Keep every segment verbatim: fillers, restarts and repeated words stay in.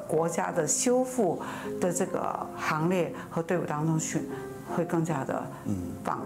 国家的修复的这个行列和队伍当中去，会更加的棒。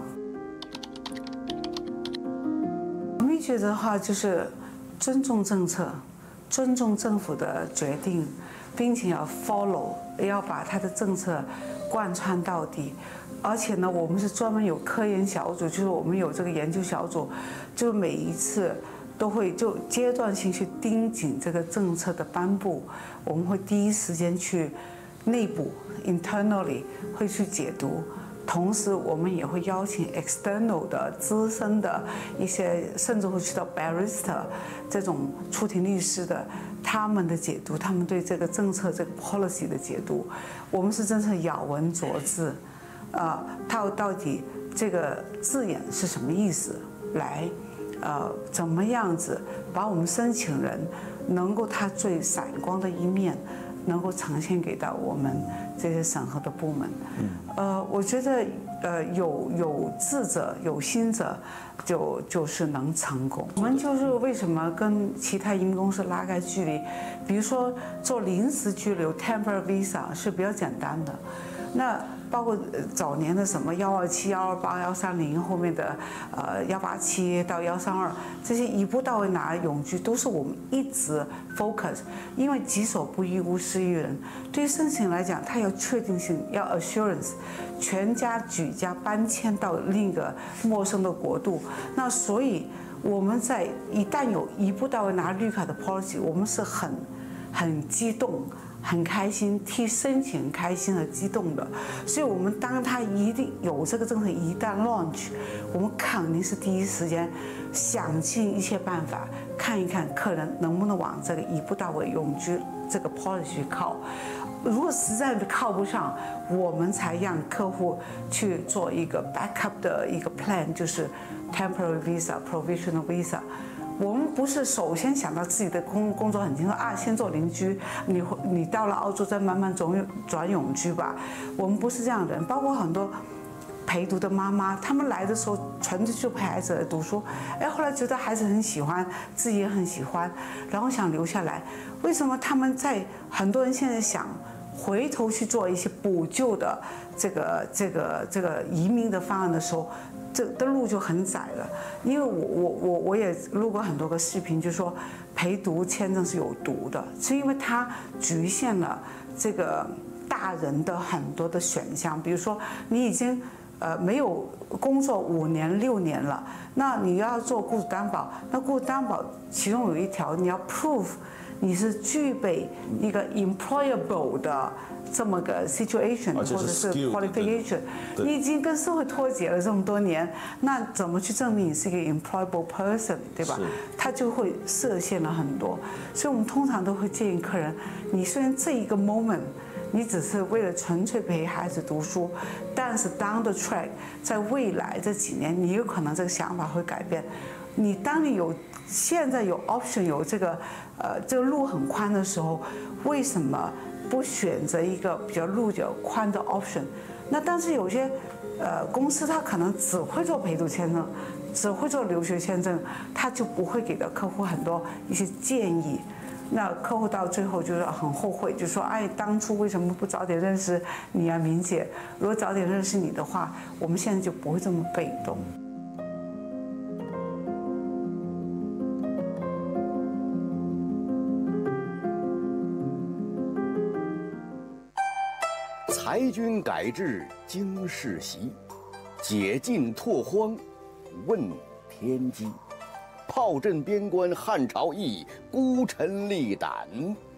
我们觉得的话就是尊重政策，尊重政府的决定，并且要 follow， 要把他的政策贯穿到底。而且呢，我们是专门有科研小组，就是我们有这个研究小组，就每一次都会就阶段性去盯紧这个政策的颁布，我们会第一时间去内部 internally 会去解读。同时，我们也会邀请 external 的资深的一些，甚至会去到 barrister 这种出庭律师的，他们的解读，他们对这个政策、这个 policy 的解读，我们是真是咬文嚼字，呃，它到底这个字眼是什么意思？来，呃，怎么样子把我们申请人能够他最闪光的一面，能够呈现给到我们这些审核的部门。呃，我觉得呃有有志者有心者就就是能成功。我们就是为什么跟其他移民公司拉开距离，比如说做临时居留 （temporary visa） 是比较简单的，那。包括早年的什么幺二七、幺二八、幺三零，后面的呃幺八七到幺三二，这些一步到位拿永居，都是我们一直 focus。因为己所不欲，勿施于人。对于申请来讲，它要确定性，要 assurance， 全家举家搬迁到另一个陌生的国度。那所以我们在一旦有一步到位拿绿卡的 policy， 我们是很很激动。很开心，替申请人开心和激动的，所以我们当他一定有这个政策一旦 launch， 我们肯定是第一时间想尽一切办法看一看客人能不能往这个一步到位永居这个 policy 去靠。如果实在靠不上，我们才让客户去做一个 backup 的一个 plan， 就是 temporary visa、provisional visa。我们不是首先想到自己的工工作很轻松啊，先做邻居，你你到了澳洲再慢慢转转永居吧。我们不是这样的人，包括很多陪读的妈妈，他们来的时候纯粹就陪孩子读书，哎，后来觉得孩子很喜欢，自己也很喜欢，然后想留下来。为什么他们在很多人现在想回头去做一些补救的这个这个这个移民的方案的时候？这的路就很窄了，因为我我我我也录过很多个视频，就说陪读签证是有毒的，是因为它局限了这个大人的很多的选项，比如说你已经呃没有工作五年六年了，那你要做雇主担保，那雇主担保其中有一条你要 prove 你是具备一个 employable 的。这么个 situation 或者是 qualification， 你已经跟社会脱节了这么多年，那怎么去证明你是一个 employable person， 对吧？他就会设限了很多。所以我们通常都会建议客人，你虽然这一个 moment， 你只是为了纯粹陪孩子读书，但是 down the track， 在未来这几年，你有可能这个想法会改变。你当你有现在有 option 有这个呃这个路很宽的时候，为什么？不选择一个比较路较宽的 option， 那但是有些呃公司它可能只会做陪读签证，只会做留学签证，他就不会给到客户很多一些建议。那客户到最后就是很后悔，就说哎，当初为什么不早点认识你啊，明姐？如果早点认识你的话，我们现在就不会这么被动。 裁军改制经世袭，解禁拓荒问天机。炮震边关汉朝义，孤臣力胆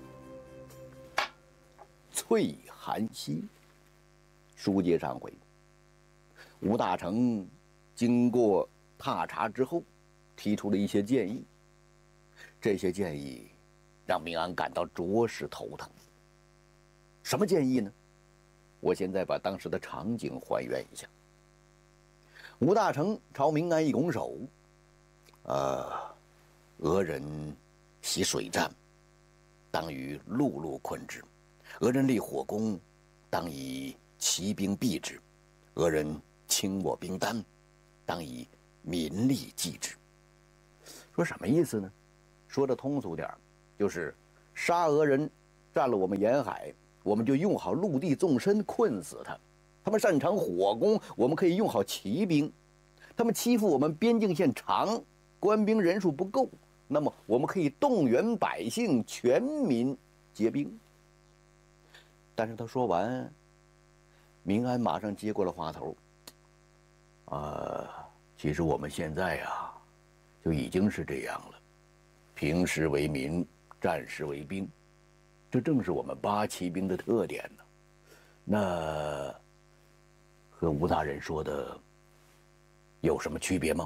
翠寒溪。书接上回，吴大成经过踏查之后，提出了一些建议。这些建议让明安感到着实头疼。什么建议呢？我现在把当时的场景还原一下。吴大成朝明安一拱手，呃，俄人习水战，当以陆路困之；俄人立火攻，当以骑兵避之；俄人轻我兵单，当以民力济之。说什么意思呢？说的通俗点，就是杀俄人占了我们沿海，我们就用好陆地纵深困死他；他们擅长火攻，我们可以用好骑兵；他们欺负我们边境线长，官兵人数不够，那么我们可以动员百姓，全民结兵。但是他说完，明安马上接过了话头。呃，其实我们现在呀，就已经是这样了，平时为民，战时为兵，这正是我们八旗兵的特点呢。那和吴大人说的有什么区别吗？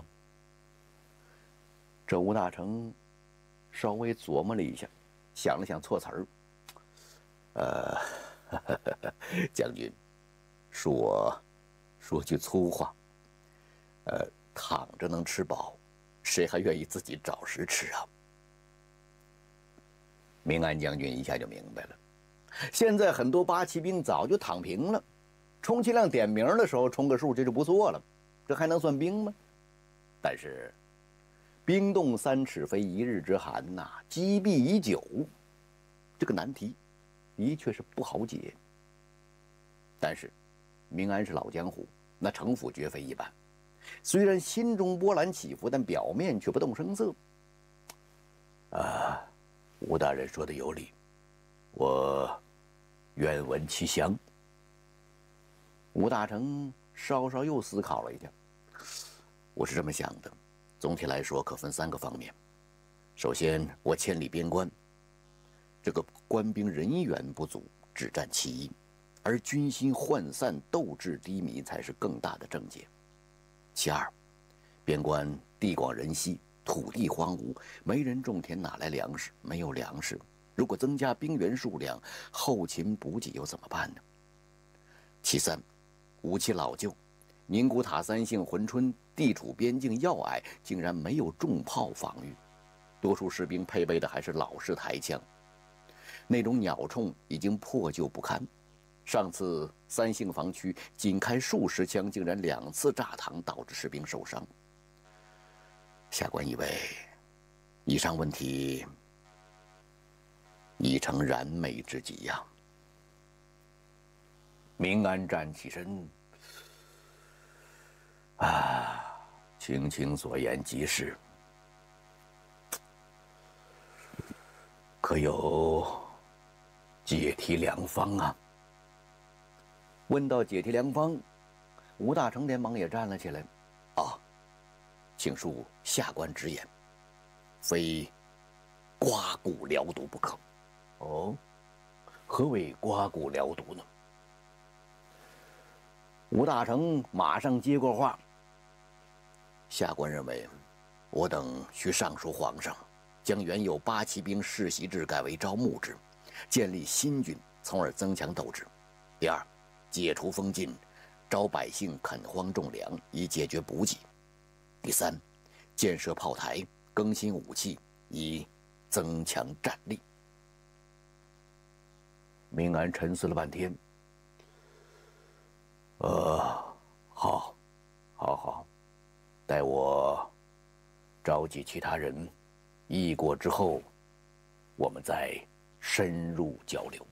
这吴大成稍微琢磨了一下，想了想措辞儿，呃，将军，说说句粗话。呃，躺着能吃饱，谁还愿意自己找食吃啊？明安将军一下就明白了，现在很多八旗兵早就躺平了，充其量点名的时候充个数，这就不错了，这还能算兵吗？但是，冰冻三尺非一日之寒呐、啊，积弊已久，这个难题的确是不好解。但是，明安是老江湖，那城府绝非一般。虽然心中波澜起伏，但表面却不动声色。啊，吴大人说的有理，我愿闻其详。吴大成稍稍又思考了一下，我是这么想的，总体来说可分三个方面。首先，我千里边关，这个官兵人员不足，只占其一，而军心涣散、斗志低迷才是更大的症结。其二，边关地广人稀，土地荒芜，没人种田，哪来粮食？没有粮食，如果增加兵员数量，后勤补给又怎么办呢？其三，武器老旧，宁古塔、三姓、珲春地处边境要隘，竟然没有重炮防御，多数士兵配备的还是老式台枪，那种鸟铳已经破旧不堪。上次三姓防区仅开数十枪，竟然两次炸膛，导致士兵受伤。下官以为，以上问题已成燃眉之急呀。明安站起身，啊，青青所言极是，可有解题良方啊？问到解题良方，吴大成连忙也站了起来。啊，请恕下官直言，非刮骨疗毒不可。哦，何为刮骨疗毒呢？吴大成马上接过话。下官认为，我等需上书皇上，将原有八旗兵世袭制改为招募制，建立新军，从而增强斗志。第二，解除封禁，招百姓垦荒种粮，以解决补给。第三，建设炮台，更新武器，以增强战力。明安沉思了半天，呃，好，好，好，待我召集其他人议过之后，我们再深入交流。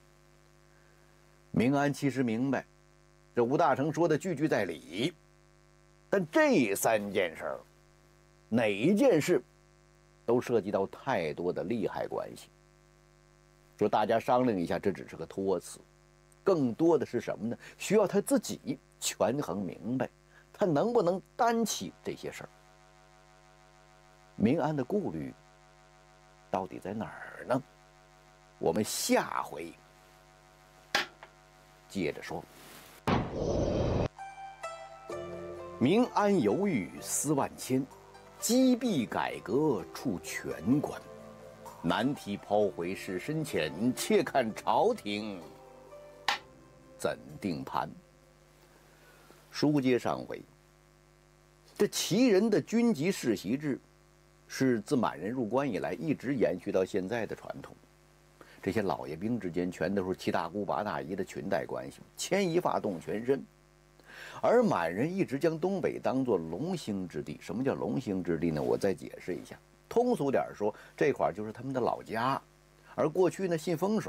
明安其实明白，这吴大成说的句句在理，但这三件事儿，哪一件事都涉及到太多的利害关系。说大家商量一下，这只是个托词，更多的是什么呢？需要他自己权衡明白，他能不能担起这些事儿。明安的顾虑到底在哪儿呢？我们下回接着说。明安犹豫思万千，积弊改革处全关。难题抛回事深浅，且看朝廷怎定盘。书接上回，这旗人的军籍世袭制，是自满人入关以来一直延续到现在的传统。这些老爷兵之间全都是七大姑八大姨的裙带关系，牵一发动全身。而满人一直将东北当作龙兴之地。什么叫龙兴之地呢？我再解释一下。通俗点说，这块就是他们的老家，而过去呢信风水，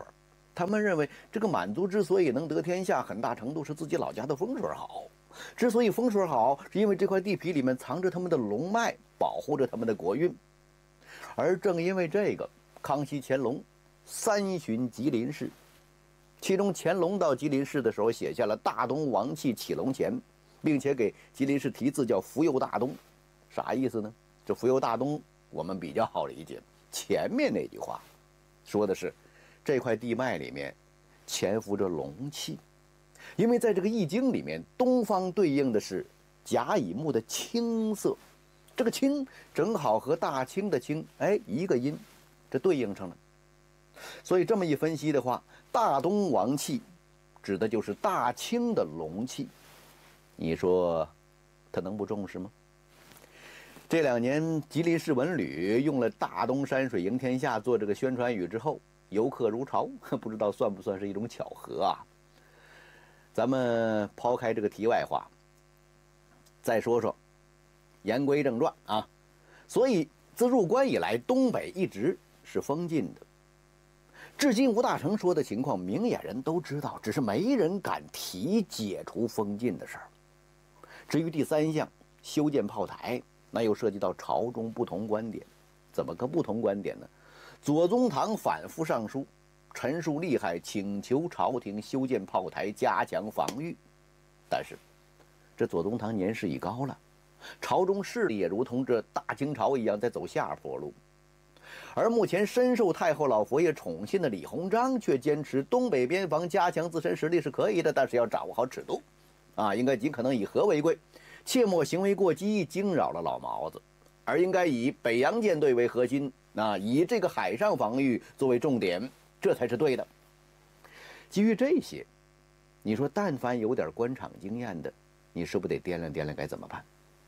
他们认为这个满族之所以能得天下，很大程度是自己老家的风水好。之所以风水好，是因为这块地皮里面藏着他们的龙脉，保护着他们的国运。而正因为这个，康熙、乾隆三巡吉林市，其中乾隆到吉林市的时候写下了“大东王气起龙前”，并且给吉林市题字叫“福佑大东”。啥意思呢？这“福佑大东”我们比较好理解，前面那句话说的是这块地脉里面潜伏着龙气。因为在这个易经里面，东方对应的是甲乙木的青色，这个青正好和大清的清，哎，一个音，这对应上了。所以这么一分析的话，大东王气指的就是大清的龙气。你说他能不重视吗？这两年吉林市文旅用了大东山水迎天下做这个宣传语之后，游客如潮，不知道算不算是一种巧合啊？咱们抛开这个题外话，再说说，言归正传啊。所以自入关以来，东北一直是封禁的。至今吴大成说的情况，明眼人都知道，只是没人敢提解除封禁的事儿。至于第三项，修建炮台，那又涉及到朝中不同观点。怎么个不同观点呢？左宗棠反复上书，陈述利害，请求朝廷修建炮台，加强防御。但是，这左宗棠年事已高了，朝中势力也如同这大清朝一样在走下坡路。而目前深受太后老佛爷宠信的李鸿章却坚持东北边防加强自身实力是可以的，但是要掌握好尺度，啊，应该尽可能以和为贵，切莫行为过激，惊扰了老毛子，而应该以北洋舰队为核心，啊，以这个海上防御作为重点，这才是对的。基于这些，你说但凡有点官场经验的，你是不是得掂量掂量该怎么办？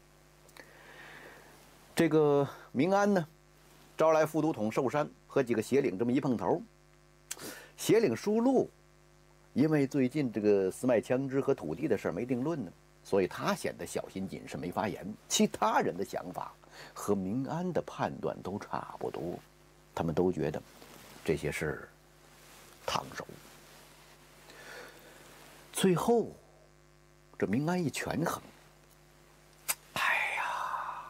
这个明安呢，招来副都统寿山和几个协领这么一碰头，协领舒禄因为最近这个私卖枪支和土地的事儿没定论呢，所以他显得小心谨慎，没发言。其他人的想法和明安的判断都差不多，他们都觉得这些事烫手。最后，这明安一权衡，哎呀，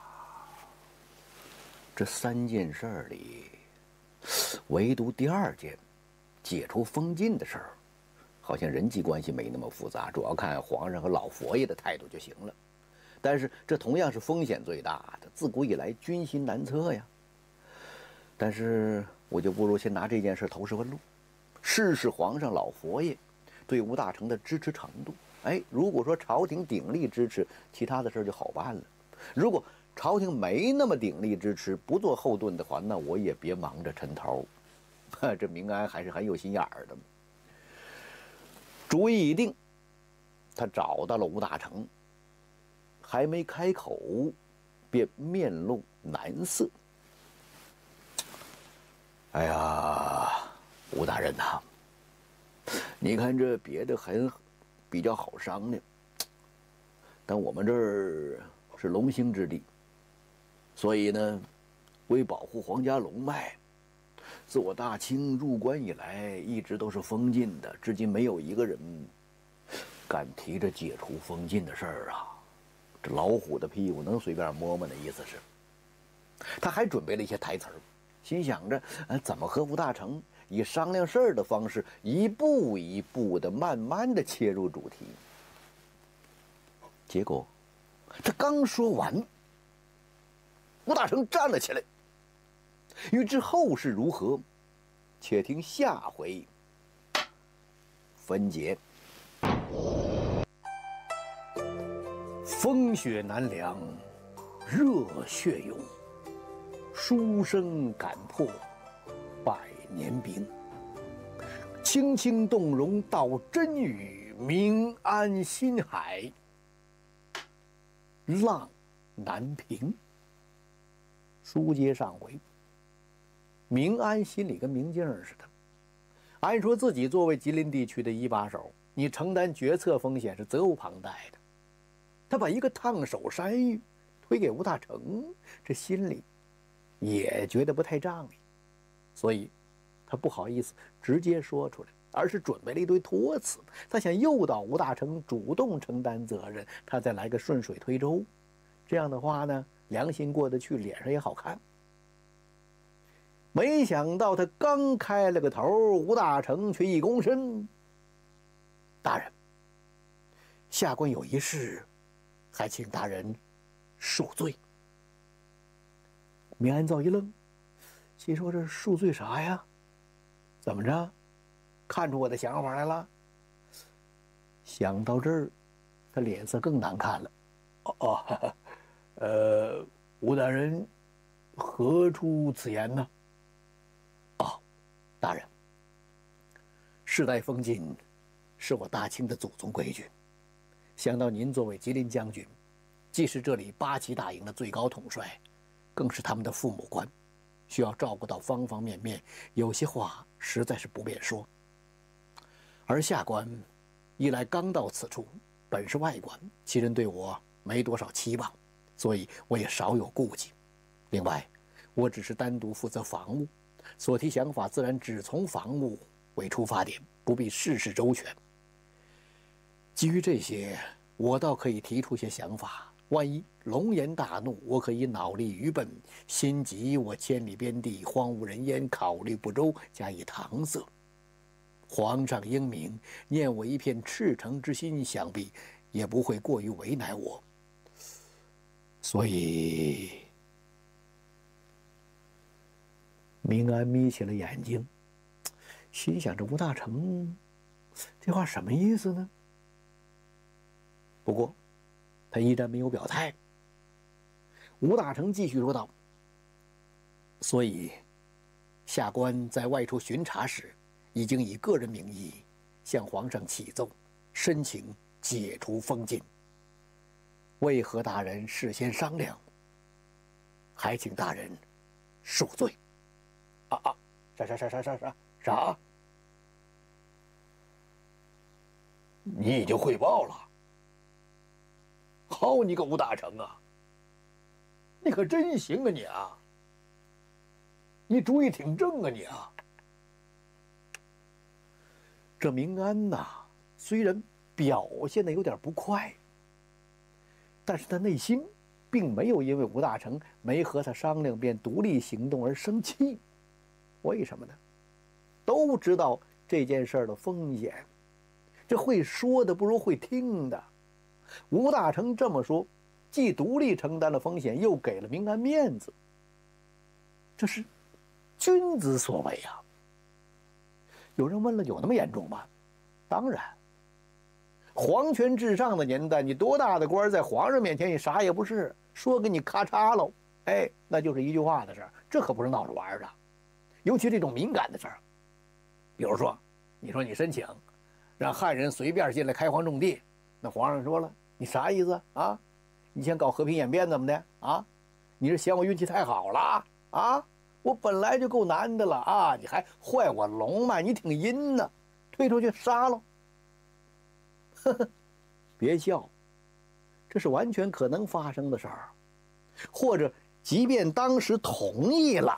这三件事儿里，唯独第二件解除封禁的事儿，好像人际关系没那么复杂，主要看皇上和老佛爷的态度就行了。但是这同样是风险最大的，自古以来军心难测呀。但是我就不如先拿这件事投石问路，试试皇上老佛爷对吴大成的支持程度。哎，如果说朝廷鼎力支持，其他的事就好办了；如果朝廷没那么鼎力支持，不做后盾的话，那我也别忙着抻头。这明安还是很有心眼儿的。主意已定，他找到了吴大成，还没开口，便面露难色。哎呀，吴大人呐、啊，你看这别的很比较好商量，但我们这儿是龙兴之地，所以呢，为保护皇家龙脉，自我大清入关以来一直都是封禁的，至今没有一个人敢提着解除封禁的事儿啊。这老虎的屁股能随便摸摸的意思是。他还准备了一些台词儿，心想着呃怎么和吴大成以商量事儿的方式，一步一步的慢慢的切入主题。结果他刚说完，吴大成站了起来。欲知后事如何，且听下回分解。风雪难凉，热血涌，书生敢破百年冰。轻轻动容道真语，明安心海浪难平。书接上回，明安心里跟明镜似的。按说自己作为吉林地区的一把手，你承担决策风险是责无旁贷的。他把一个烫手山芋推给吴大成，这心里也觉得不太仗义，所以他不好意思直接说出来。 而是准备了一堆托词。他想诱导吴大成主动承担责任，他再来个顺水推舟。这样的话呢，良心过得去，脸上也好看。没想到他刚开了个头，吴大成却一躬身：“大人，下官有一事，还请大人恕罪。”明安造一愣，心说：“这恕罪啥呀？怎么着？看出我的想法来了？”想到这儿，他脸色更难看了。哦哦，呵呵呃，吴大人何出此言呢？哦，大人，世代封禁是我大清的祖宗规矩。想到您作为吉林将军，既是这里八旗大营的最高统帅，更是他们的父母官，需要照顾到方方面面，有些话实在是不便说。而下官一来刚到此处，本是外官，其人对我没多少期望，所以我也少有顾忌。另外，我只是单独负责防务，所提想法自然只从防务为出发点，不必事事周全。基于这些，我倒可以提出些想法。万一龙颜大怒，我可以脑力愚笨，心急我千里边地荒无人烟，考虑不周，加以搪塞。皇上英明，念我一片赤诚之心，想必也不会过于为难我。所以，明安眯起了眼睛，心想：这吴大成这话什么意思呢？不过，他依然没有表态。吴大成继续说道：“所以，下官在外出巡查时，已经以个人名义向皇上启奏，申请解除封禁。为何大人事先商量？还请大人恕罪。”啊啊！啥啥啥啥啥啥啥？你已经汇报了？好你个吴大成啊！你可真行啊你啊！你主意挺正啊你啊！这明安呐，虽然表现的有点不快，但是他内心并没有因为吴大成没和他商量便独立行动而生气。为什么呢？都知道这件事的风险，这会说的不如会听的。吴大成这么说，既独立承担了风险，又给了明安面子，这是君子所为啊。有人问了，有那么严重吗？当然，皇权至上的年代，你多大的官，在皇上面前你啥也不是，说给你咔嚓喽，哎，那就是一句话的事儿，这可不是闹着玩的。尤其这种敏感的事儿，比如说，你说你申请让汉人随便进来开荒种地，那皇上说了，你啥意思啊？你想搞和平演变怎么的啊？你是嫌我运气太好了啊？我本来就够难的了啊，你还坏我龙脉，你挺阴呢，推出去杀喽！呵呵，别笑，这是完全可能发生的事儿。或者，即便当时同意了，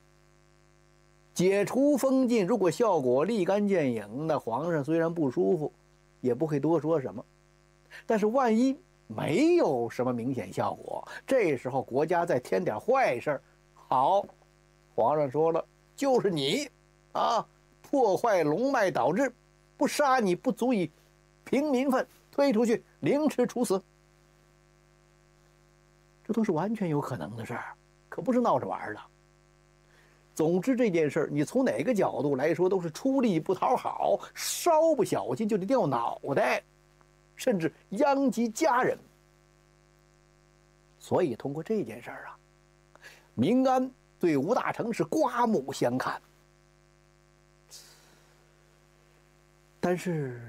解除封禁，如果效果立竿见影，那皇上虽然不舒服，也不会多说什么。但是万一没有什么明显效果，这时候国家再添点坏事，好，皇上说了，就是你啊，破坏龙脉导致，不杀你不足以平民愤，推出去凌迟处死，这都是完全有可能的事儿，可不是闹着玩的。总之这件事儿，你从哪个角度来说，都是出力不讨好，稍不小心就得掉脑袋，甚至殃及家人。所以通过这件事儿啊，明安对吴大成是刮目相看。但是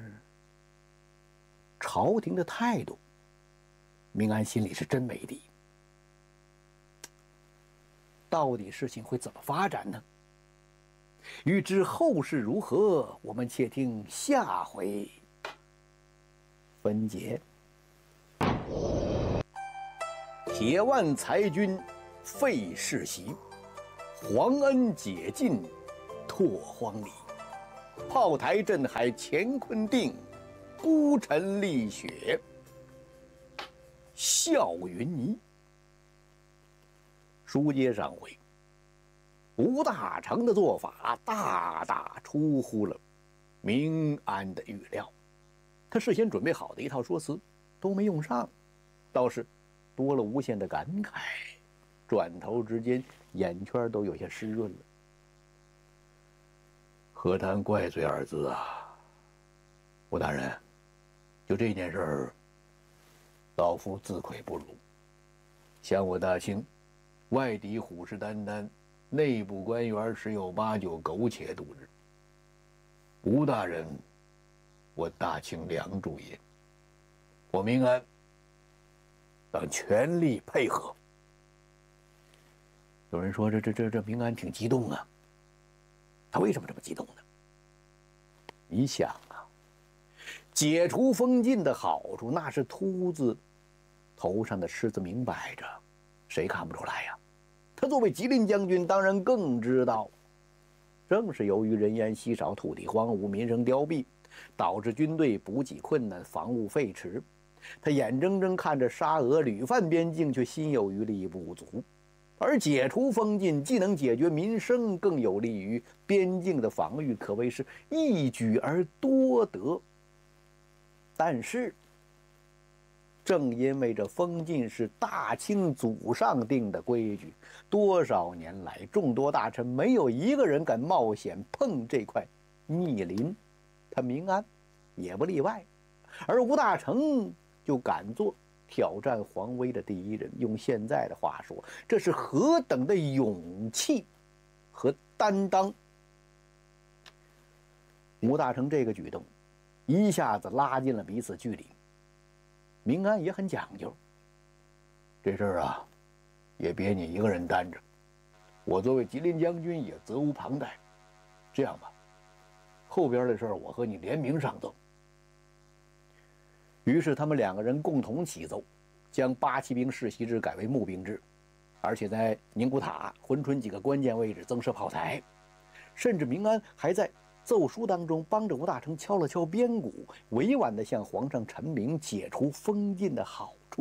朝廷的态度，明安心里是真没底。到底事情会怎么发展呢？欲知后事如何，我们且听下回分解。铁腕裁军废世袭，皇恩解禁拓荒里。 炮台镇海乾坤定，孤臣立雪笑云霓。书接上回，吴大成的做法大大出乎了明安的预料，他事先准备好的一套说辞都没用上，倒是多了无限的感慨，转头之间眼圈都有些湿润了。何谈怪罪二字啊，吴大人，就这件事儿，老夫自愧不如。想我大清，外敌虎视眈眈，内部官员十有八九苟且度日。吴大人，我大清良主也，我明安当全力配合。有人说这这这这明安挺激动啊，他为什么这么激动呢？你想啊，解除封禁的好处，那是秃子头上的虱子明摆着，谁看不出来呀？他作为吉林将军，当然更知道。正是由于人烟稀少、土地荒芜、民生凋敝，导致军队补给困难、防务废弛。他眼睁睁看着沙俄屡犯边境，却心有余力不足。而解除封禁，既能解决民生，更有利于边境的防御，可谓是一举而多得。但是，正因为这封禁是大清祖上定的规矩，多少年来众多大臣没有一个人敢冒险碰这块密林，他明安也不例外。而吴大成就敢做挑战皇威的第一人，用现在的话说，这是何等的勇气和担当！吴大成这个举动，一下子拉近了彼此距离。明安也很讲究，这事儿啊，也别你一个人担着，我作为吉林将军也责无旁贷。这样吧，后边的事儿我和你联名上奏。于是他们两个人共同起奏，将八旗兵世袭制改为募兵制，而且在宁古塔、珲春几个关键位置增设炮台，甚至明安还在奏书当中帮着吴大成敲了敲边鼓，委婉地向皇上陈明解除封禁的好处。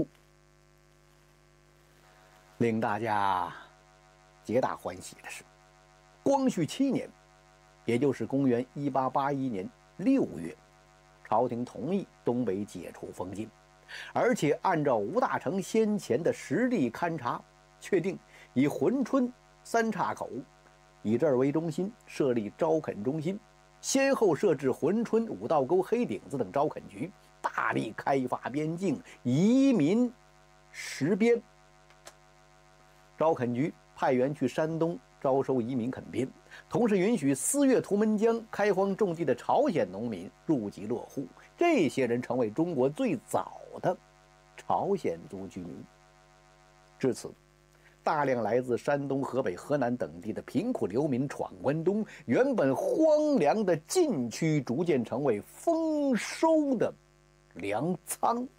令大家皆大欢喜的是，光绪七年，也就是公元一八八一年六月，朝廷同意东北解除封禁，而且按照吴大成先前的实地勘察，确定以珲春、三岔口以这儿为中心设立招垦中心，先后设置珲春、五道沟、黑顶子等招垦局，大力开发边境，移民实边。招垦局派员去山东招收移民垦边，同时允许私越图们江开荒种地的朝鲜农民入籍落户，这些人成为中国最早的朝鲜族居民。至此，大量来自山东、河北、河南等地的贫苦流民闯关东，原本荒凉的禁区逐渐成为丰收的粮仓。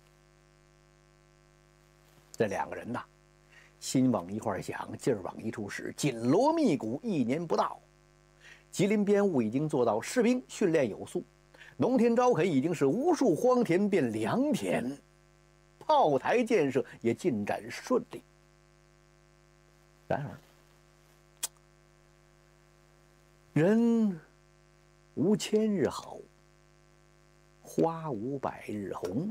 这两个人呐，心往一块想，劲儿往一处使，紧锣密鼓。一年不到，吉林边务已经做到士兵训练有素，农田招垦已经是无数荒田变良田，炮台建设也进展顺利。然而，人无千日好，花无百日红。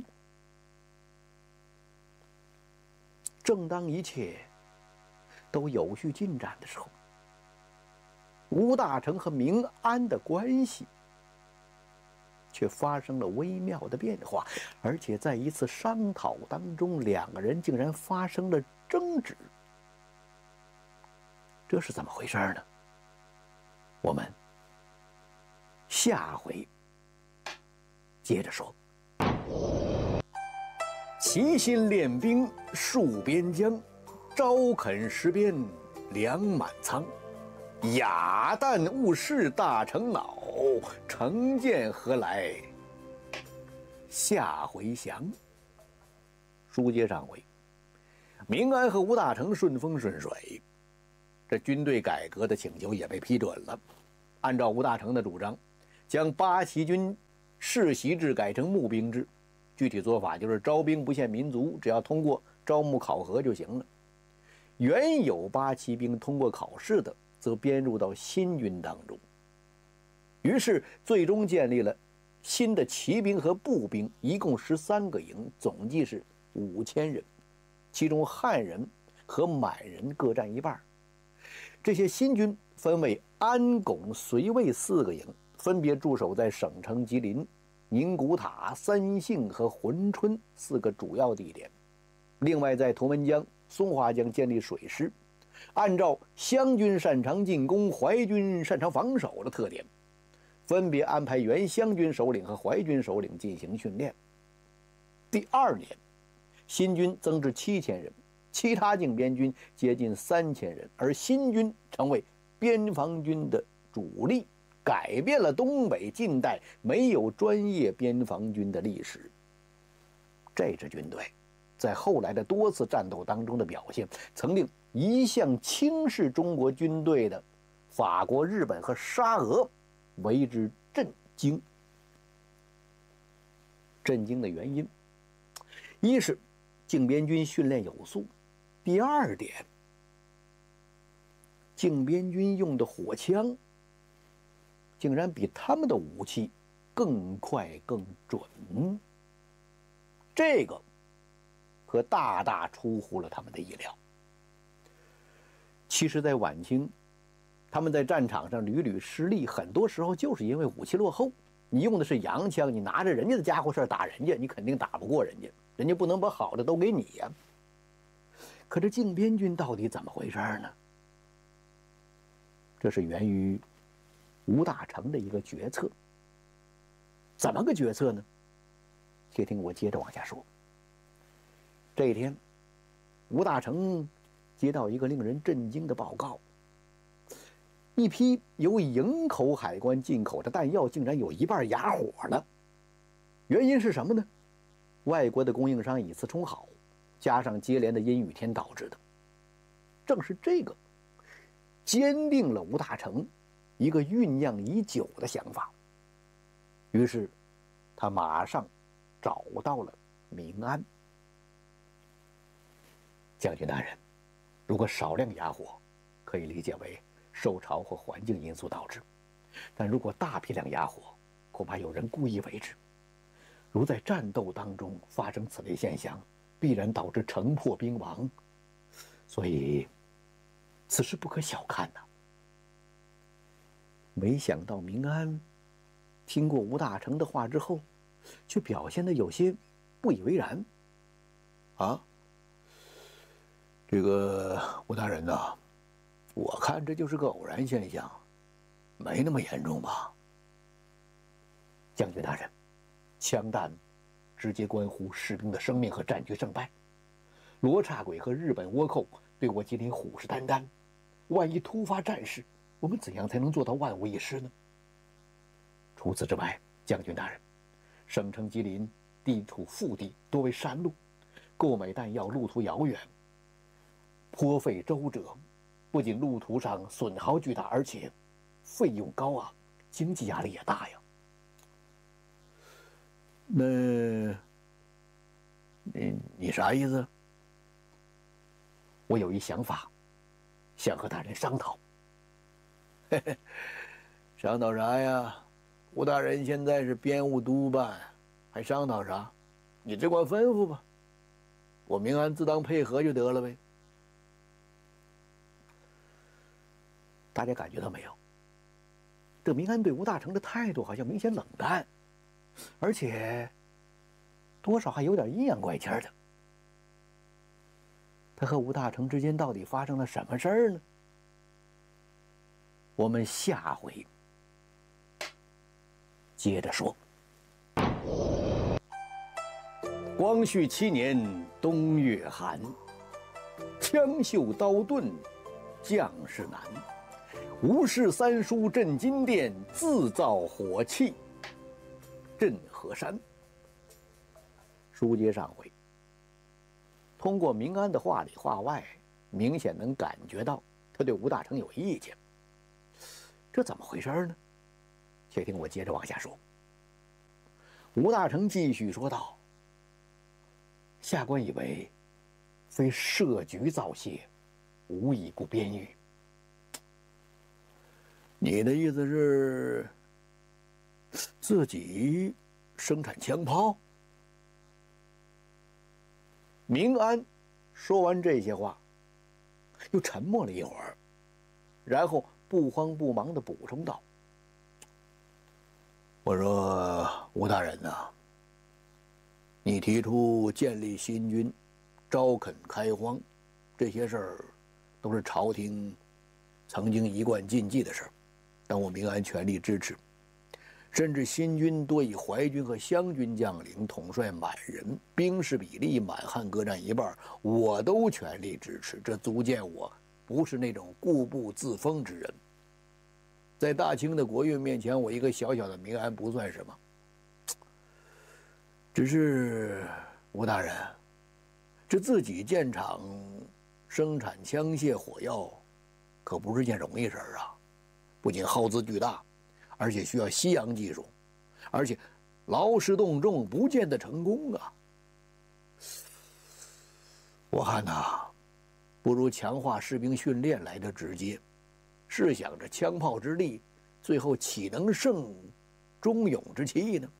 正当一切都有序进展的时候，吴大成和明安的关系却发生了微妙的变化，而且在一次商讨当中，两个人竟然发生了争执。这是怎么回事呢？我们下回接着说。齐心练兵戍边疆，招垦实边粮满仓。雅旦误事大成恼，成见何来下回详。书接上回，明安和吴大成顺风顺水，这军队改革的请求也被批准了。按照吴大成的主张， 将八旗军世袭制改成募兵制，具体做法就是招兵不限民族，只要通过招募考核就行了。原有八旗兵通过考试的，则编入到新军当中。于是，最终建立了新的骑兵和步兵，一共十三个营，总计是五千人，其中汉人和满人各占一半。这些新军分为安、巩、绥、魏四个营，分别驻守在省城吉林、宁古塔、三姓和珲春四个主要地点。另外，在图们江、松花江建立水师，按照湘军擅长进攻、淮军擅长防守的特点，分别安排原湘军首领和淮军首领进行训练。第二年，新军增至七千人，其他靖边军接近三千人，而新军成为边防军的主力，改变了东北近代没有专业边防军的历史。这支军队在后来的多次战斗当中的表现，曾令一向轻视中国军队的法国、日本和沙俄为之震惊。震惊的原因，一是靖边军训练有素，第二点，靖边军用的火枪竟然比他们的武器更快更准，这个可大大出乎了他们的意料。其实，在晚清，他们在战场上屡屡失利，很多时候就是因为武器落后。你用的是洋枪，你拿着人家的家伙事儿打人家，你肯定打不过人家，人家不能把好的都给你呀。可这靖边军到底怎么回事呢？这是源于吴大成的一个决策。怎么个决策呢？且听我接着往下说。这一天，吴大成接到一个令人震惊的报告：一批由营口海关进口的弹药竟然有一半哑火了。原因是什么呢？外国的供应商以次充好，加上接连的阴雨天导致的。正是这个坚定了吴大成一个酝酿已久的想法。于是他马上找到了明安。将军大人，如果少量哑火，可以理解为受潮或环境因素导致；但如果大批量哑火，恐怕有人故意为之。如在战斗当中发生此类现象，必然导致城破兵亡，所以此事不可小看呐。没想到明安听过吴大成的话之后，却表现得有些不以为然。啊，这个吴大人呐，我看这就是个偶然现象，没那么严重吧？将军大人，枪弹直接关乎士兵的生命和战局胜败。罗刹鬼和日本倭寇对我吉林虎视眈眈，万一突发战事，我们怎样才能做到万无一失呢？除此之外，将军大人，省城吉林地处腹地，多为山路，购买弹药路途遥远，颇费周折。不仅路途上损耗巨大，而且费用高昂，经济压力也大呀。那，你你啥意思？我有一想法，想和大人商讨。嘿嘿，商讨啥呀？吴大人现在是编务督办，还商讨啥？你只管吩咐吧，我明安自当配合就得了呗。大家感觉到没有？这明安对吴大成的态度好像明显冷淡，而且多少还有点阴阳怪气的。他和吴大成之间到底发生了什么事儿呢？我们下回接着说。光绪七年冬月寒，枪绣刀盾将士难。吴氏三叔镇金殿，自造火器镇河山。书接上回，通过明安的话里话外，明显能感觉到他对吴大成有意见。这怎么回事呢？ 且听我接着往下说。吴大成继续说道：“下官以为，非设局造谢，无以顾边域。”你的意思是，自己生产枪炮？明安说完这些话，又沉默了一会儿，然后不慌不忙地补充道：“我说吴大人呐、啊，你提出建立新军，招垦开荒，这些事儿都是朝廷曾经一贯禁忌的事儿，但我明安全力支持。甚至新军多以淮军和湘军将领，统帅满人，兵士比例满汉各占一半，我都全力支持。这足见我不是那种固步自封之人。在大清的国运面前，我一个小小的明安不算什么。只是吴大人，这自己建厂生产枪械火药，可不是件容易事儿啊！不仅耗资巨大，而且需要西洋技术，而且劳师动众，不见得成功啊！我看呐，不如强化士兵训练来得直接。试想着枪炮之力，最后岂能胜忠勇之气呢？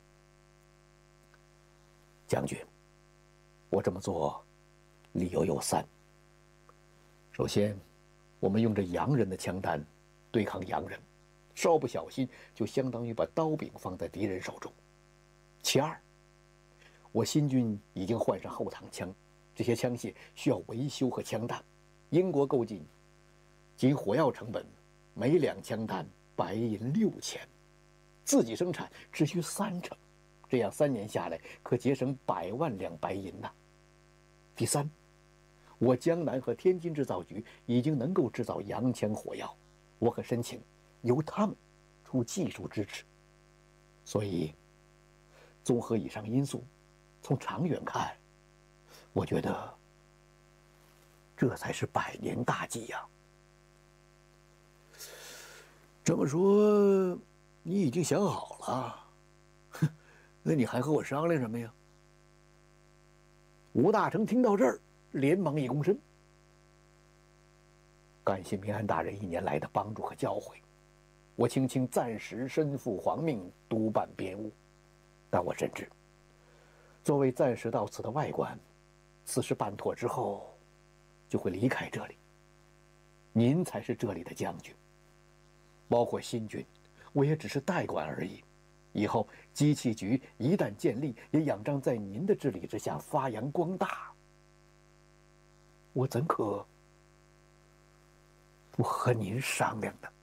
将军，我这么做，理由有三。首先，我们用着洋人的枪弹对抗洋人，稍不小心就相当于把刀柄放在敌人手中。其二，我新军已经换上后膛枪，这些枪械需要维修和枪弹，英国购进仅火药成本每两枪弹白银六千，自己生产只需三成，这样三年下来可节省百万两白银呐。第三，我江南和天津制造局已经能够制造洋枪火药，我可申请由他们出技术支持。所以，综合以上因素，从长远看，我觉得这才是百年大计呀。这么说，你已经想好了？哼，那你还和我商量什么呀？吴大成听到这儿，连忙一躬身，感谢明安大人一年来的帮助和教诲，我轻轻暂时身负皇命，督办边务。但我深知，作为暂时到此的外官，此事办妥之后，就会离开这里。您才是这里的将军，包括新军，我也只是代管而已。以后机器局一旦建立，也仰仗在您的治理之下发扬光大。我怎可不和您商量呢？